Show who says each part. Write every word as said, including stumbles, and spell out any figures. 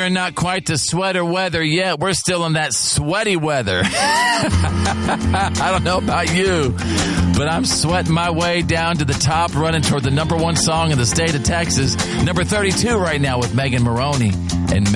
Speaker 1: sure not quite to sweater weather yet. We're still in that sweaty weather. I don't know about you, but I'm sweating my way down to the top, running toward the number one song in the state of Texas. Number thirty-two right now with Megan Maroney. And